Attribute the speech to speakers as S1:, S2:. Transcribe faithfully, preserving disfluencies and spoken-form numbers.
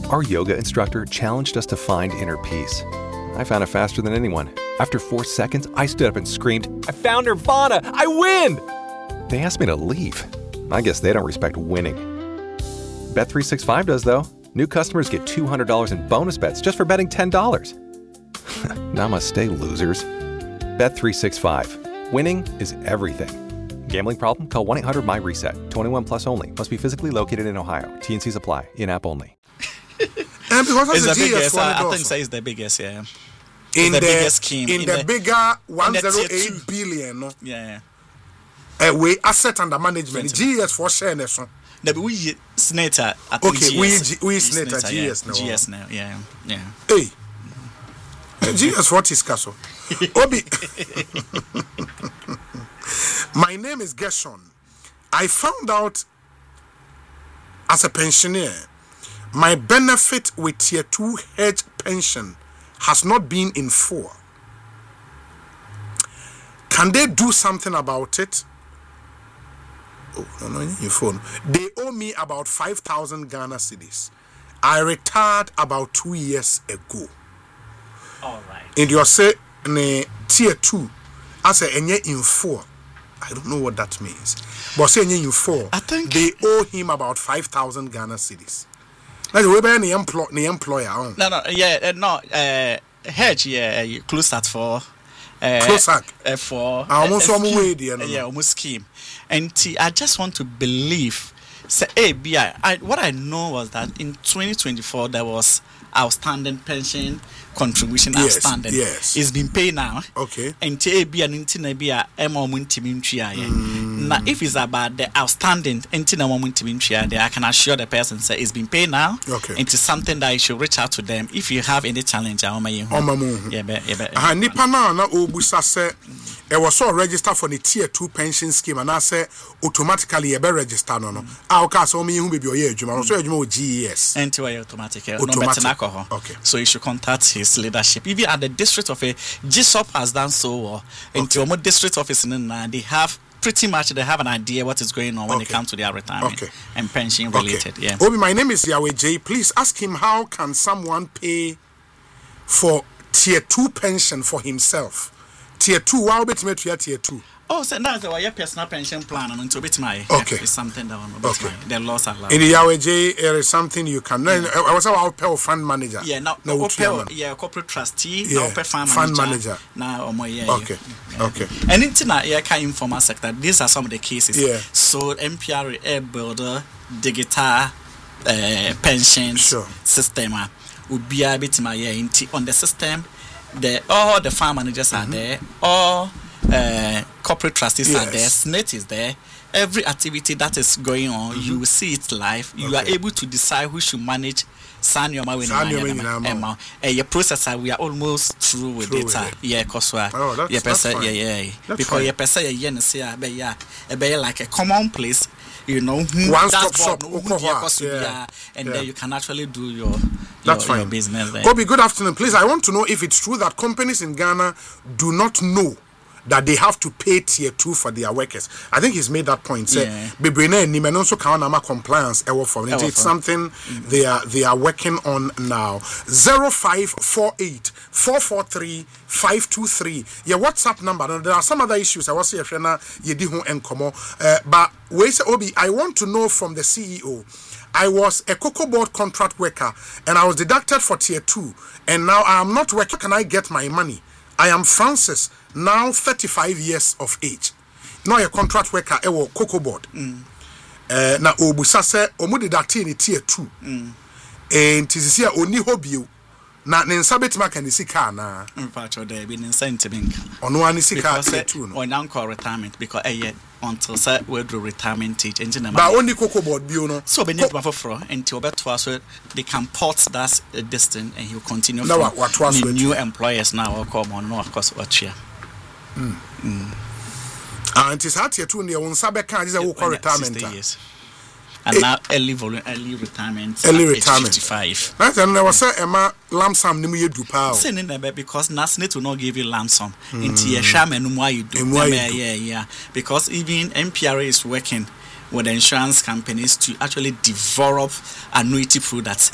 S1: Our yoga instructor challenged us to find inner peace. I found it faster than anyone. After four seconds, I stood up and screamed, "I found Nirvana! I win!" They asked me to leave. I guess they don't respect winning. Bet three sixty-five does, though. New customers get two hundred dollars in bonus bets just for betting ten dollars. Namaste, losers. Bet three sixty-five. Winning is everything. Gambling problem? Call one eight hundred M Y reset. twenty-one plus only. Must be physically located in Ohio. T and C's apply. In-app only.
S2: And because
S3: it's the
S2: G S
S3: biggest. I, I
S2: also.
S3: think so it's the biggest, yeah.
S2: In
S3: the,
S2: the,
S3: the biggest scheme.
S2: In,
S3: in
S2: the,
S3: the
S2: bigger one
S3: in the
S2: hundred
S3: tier
S2: eight
S3: two.
S2: billion, no?
S3: Yeah.
S2: Uh, we asset under management. G S for share this one.
S3: No, but we Senator.
S2: Okay, we we Senator G S
S3: yeah.
S2: now.
S3: G S now, yeah, yeah.
S2: Hey, G S what is Castle? Obi, my name is Gershon. I found out as a pensioner, my benefit with tier two hedge pension has not been in full. Can they do something about it? Oh, no, no, your phone. They owe me about five thousand Ghana cedis. I retired about two years ago.
S3: All right.
S2: And you say, ne tier two, I say, enye in four. I don't know what that means. But say enye in four.
S3: I think
S2: they owe him about five thousand Ghana cedis. That's the way by the employ, the employer. Oh.
S3: No, no, yeah, uh, no, uh, hedge, yeah, uh, close at for. Uh,
S2: Close at
S3: uh, for.
S2: I almost
S3: uh,
S2: saw me way there.
S3: Uh, yeah, almost scheme. And t- I just want to believe. Say, hey, B I, I, what I know was that in twenty twenty-four there was outstanding pension contribution.
S2: Yes,
S3: outstanding.
S2: yes.
S3: It's been paid now.
S2: Okay.
S3: And T A B and Intina B I, Emma Muntimintia. Now, if it's about the outstanding Intina Muntimintia, I can assure the person say it's been paid now.
S2: Okay.
S3: It is something that you should reach out to them if you have any challenge.
S2: Oh, my
S3: yeah, but yeah, but.
S2: Ah, nipa na na obusa say e was so register for the tier two pension scheme and I say automatically you be register no no. Ah, okay, so me hu be oye adwuma no so adwuma o G E S.
S3: And to automatic.
S2: Automatic.
S3: No alcohol.
S2: Okay.
S3: So you should contact his leadership. Even at the district office, G S O P has done so well. And to the district office, they have pretty much they have an idea what is going on when
S2: okay.
S3: it comes to their retirement
S2: okay.
S3: and pension related.
S2: Okay.
S3: Yeah.
S2: Obi, my name is Yahweh J. Please ask him how can someone pay for tier two pension for himself. Tier two, wow, bet me to tier two.
S3: Oh, so that's the way personal pension plan and into bit my
S2: okay.
S3: It's something that one
S2: okay.
S3: the laws allow.
S2: In the Yahweh J, there is something you can. Yeah. I was about pay fund manager.
S3: Yeah, now
S2: no,
S3: no pay, yeah, corporate trustee,
S2: yeah.
S3: now pay fund,
S2: fund
S3: manager.
S2: manager.
S3: Now, um, yeah,
S2: okay,
S3: yeah.
S2: okay.
S3: And into that, yeah, can informal sector. These are some of the cases.
S2: Yeah.
S3: So M P R A builder, digital uh, pension
S2: sure.
S3: system would be a bit my yeah on the system. The all the farm managers mm-hmm. are there. All uh, corporate trustees
S2: yes.
S3: are there. S N E T is there. Every activity that is going on, mm-hmm. you will see it live. You okay. are able to decide who should manage. Sanyoma when your processor we are almost through with through data. With yeah, cause
S2: oh, that's,
S3: yeah,
S2: that's
S3: fine. yeah, yeah. That's because your person yeah, yeah, be yeah, be like a common place. You know,
S2: one stop shop,
S3: yeah. and yeah. then you can actually do your, your,
S2: that's fine.
S3: your business there.
S2: Obi, good afternoon. Please, I want to know if it's true that companies in Ghana do not know that they have to pay tier two for their workers. I think he's made that point. Say, yeah. also compliance. It's something mm-hmm. they are they are working on now. Zero five four eight four four three five two three. Your WhatsApp number. Now, there are some other issues. I was here, Yedi Hon Enkomo. But we say, Obi, I want to know from the C E O. I was a cocoa board contract worker, and I was deducted for tier two, and now I am not working. Can I get my money? I am Francis, now thirty-five years of age. Now a contract worker, I was cocoa board. Uh, na obusa se omu deducted in tier two. Mm. And this is only hobby. Na nensa betima kan sika na.
S3: Mpacho there be nensa ntibinka.
S2: Ono ani sika tier two no.
S3: On anko retirement because eh until say we do retirement age engine
S2: but only cocoa board bio no.
S3: So be need to for until beto so they can port that uh, distance and he'll continue
S2: no,
S3: from
S2: what, what
S3: new, new employers now will come on no of course what here.
S2: Mm. Mm. And it's hard to near on sabe kan is a work retirement.
S3: Yes. And it, now early volume, early retirement.
S2: Early retirement.
S3: fifty-five.
S2: That's and there was a Emma lump sum nimu ye do pa.
S3: Say in there because N A S N E T will not give you lump sum. Into your sham and why you do. Yeah, yeah. Because even M P R A is working with the insurance companies to actually develop annuity products.